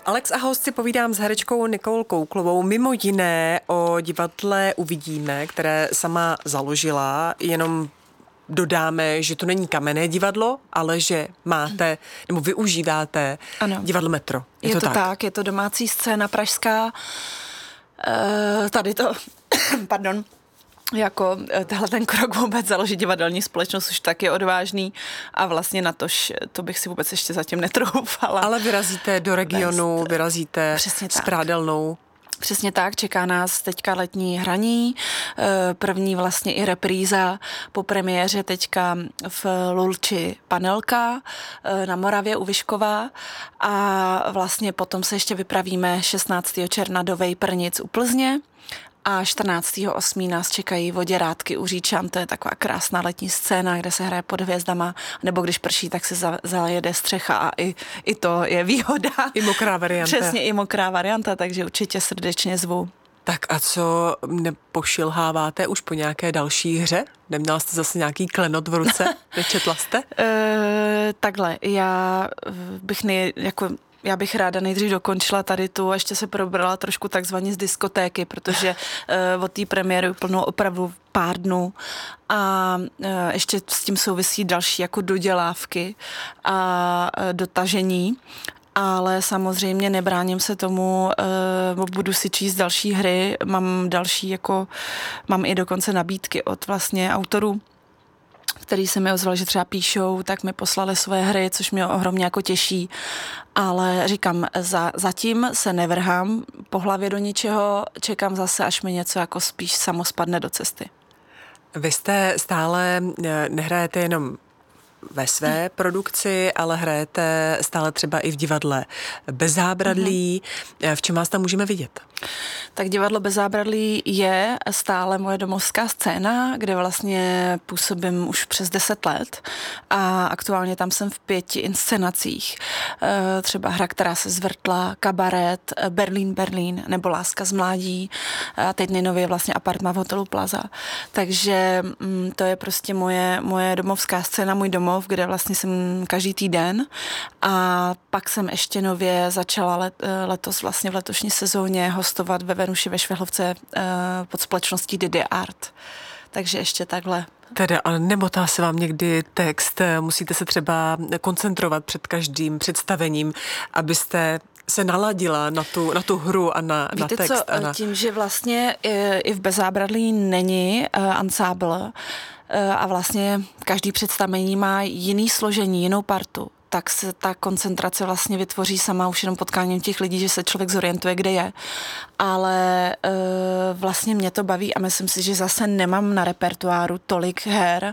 Alex a host si povídám s herečkou Nicole Kouklovou. Mimo jiné o divadle Uvidíme, které sama založila, jenom dodáme, že to není kamenné divadlo, ale že máte, nebo využíváte divadlo Metro. Je to tak, je to domácí scéna pražská. Tady to, pardon, jako tehle ten krok vůbec založit divadelní společnost už tak je odvážný a vlastně na to bych si vůbec ještě zatím netroufala. Ale vyrazíte do regionu, vyrazíte s Prádelnou. Přesně tak, čeká nás teďka letní hraní, první vlastně i repríza po premiéře teďka v Lulči Panelka na Moravě u Vyškova a vlastně potom se ještě vypravíme 16. června do Vejprnic u Plzně. A 14.8. nás čekají Voděrádky u Říčan, to je taková krásná letní scéna, kde se hraje pod hvězdama, nebo když prší, tak se zajede střecha a i to je výhoda. I mokrá varianta. Přesně, i mokrá varianta, takže určitě srdečně zvu. Tak a co nepošilháváte už po nějaké další hře? Neměla jste zase nějaký klenot v ruce? Nečetla jste? Takhle, já bych ráda nejdřív dokončila tady tu a ještě se probrala trošku takzvaně z diskotéky, protože od té premiéry uplynulo opravdu pár dnů a ještě s tím souvisí další jako dodělávky a dotažení. Ale samozřejmě nebráním se tomu, budu si číst další hry, mám i dokonce nabídky od vlastně autorů, který se mi ozval, že třeba píšou, tak mi poslali své hry, což mě ohromně jako těší. Ale říkám, zatím se nevrhám po hlavě do ničeho, čekám zase, až mi něco jako spíš samo spadne do cesty. Vy jste stále, nehrajete jenom ve své produkci, ale hrajete stále třeba i v divadle Bez zábradlí. V čem vás tam můžeme vidět? Tak divadlo Bez zábradlí je stále moje domovská scéna, kde vlastně působím už přes 10 let a aktuálně tam jsem v 5 inscenacích. Třeba Hra, která se zvrtla, Kabaret, Berlín nebo Láska z mládí a teď nejnově vlastně Apartma v hotelu Plaza. Takže to je prostě moje domovská scéna, můj domov, kde vlastně jsem každý týden a pak jsem ještě nově začala letos vlastně v letošní sezóně hostovat ve Venuši ve Švehlovce pod společností Didi Art. Takže ještě takhle. Teda, ale nemotá se vám někdy text? Musíte se třeba koncentrovat před každým představením, abyste se naladila na tu hru a na Víte text. Co, tím, že vlastně i v Bez zábradlí není ansábl a vlastně každý představení má jiný složení, jinou partu, tak se ta koncentrace vlastně vytvoří sama už jenom potkáním těch lidí, že se člověk zorientuje, kde je. Ale vlastně mě to baví a myslím si, že zase nemám na repertoáru tolik her,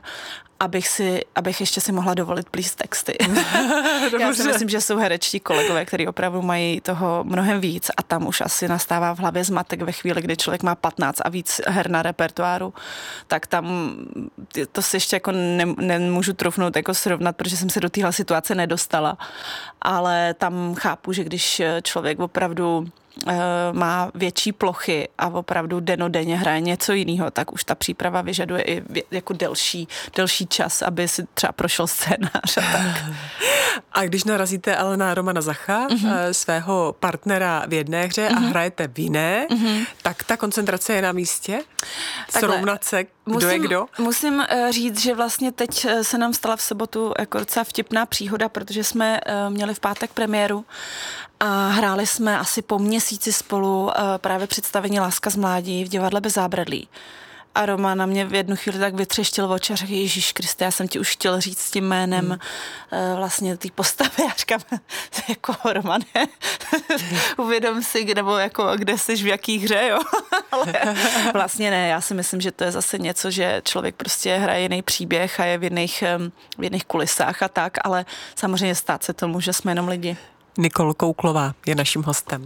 abych ještě si mohla dovolit plíst texty. Já si myslím, že jsou herečtí kolegové, kteří opravdu mají toho mnohem víc a tam už asi nastává v hlavě zmatek ve chvíli, kdy člověk má 15 a víc her na repertoáru, tak tam to si ještě jako nemůžu trufnout jako srovnat, protože jsem se do téhle situace nedostala. Ale tam chápu, že když člověk opravdu má větší plochy a opravdu dennodenně hraje něco jiného, tak už ta příprava vyžaduje i jako delší čas, aby si třeba prošel scénář a tak. A když narazíte ale na Romana Zacha, svého partnera v jedné hře a hrajete v jiné, tak ta koncentrace je na místě? Srovnat se, kdo je kdo? Musím říct, že vlastně teď se nám stala v sobotu jako docela vtipná příhoda, protože jsme měli v pátek premiéru a hráli jsme asi po měsíci spolu právě představení Láska z mládí v divadle Bez zábradlí. A Roman na mě v jednu chvíli tak vytřeštil oči a řekl, Ježíš Kriste, já jsem ti už chtěl říct s tím jménem vlastně té postavy. Já říkám, jako Romane, uvědom si, nebo jako kde jsi, v jaký hře, jo. Ale vlastně ne, já si myslím, že to je zase něco, že člověk prostě hraje jiný příběh a je v jiných kulisách a tak, ale samozřejmě stát se tomu, že jsme jenom lidi. Nicole Kouklová je naším hostem.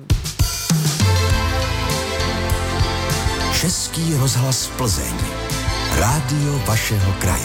Český rozhlas Plzeň. Rádio vašeho kraje.